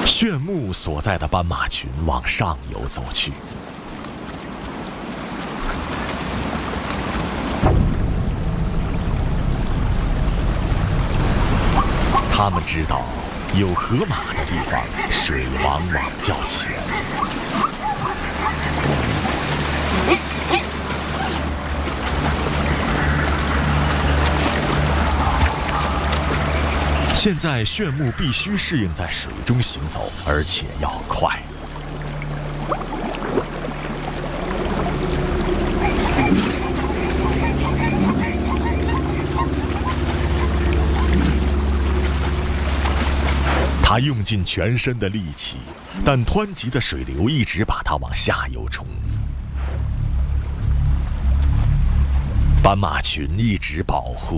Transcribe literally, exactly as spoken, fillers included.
炫目所在的斑马群往上游走去。他们知道，有河马的地方，水往往较浅。现在炫目必须适应在水中行走，而且要快。他用尽全身的力气，但湍急的水流一直把他往下游冲。斑马群一直保护